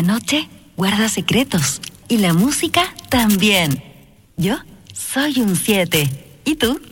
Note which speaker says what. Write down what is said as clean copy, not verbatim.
Speaker 1: la noche guarda secretos y la música también. Yo soy un 7. ¿Y tú?